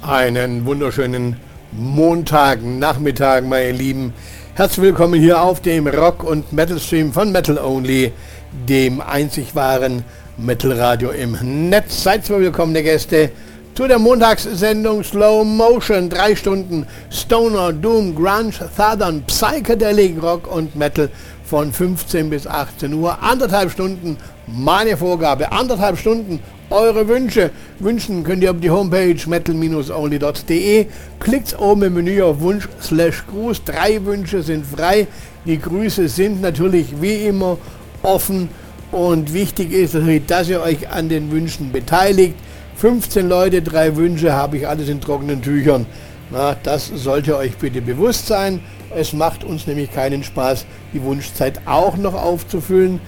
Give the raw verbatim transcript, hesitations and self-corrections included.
Einen wunderschönen Montagnachmittag, meine Lieben. Herzlich willkommen hier auf dem Rock- und Metal-Stream von Metal Only, dem einzig wahren Metal-Radio im Netz. Seid mal willkommene Gäste zu der Montagssendung Slow Motion. Drei Stunden Stoner, Doom, Grunge, Southern, Psychedelic, Rock und Metal von fünfzehn bis achtzehn Uhr. Anderthalb Stunden meine Vorgabe, anderthalb Stunden eure Wünsche. Wünschen könnt ihr auf die Homepage metal only punkt de. Klickt oben im Menü auf Wunsch slash Gruß. Drei Wünsche sind frei. Die Grüße sind natürlich wie immer offen und wichtig ist natürlich, dass ihr euch an den Wünschen beteiligt. fünfzehn Leute, drei Wünsche, habe ich alles in trockenen Tüchern. Na, das sollte euch bitte bewusst sein. Es macht uns nämlich keinen Spaß, die Wunschzeit auch noch aufzufüllen.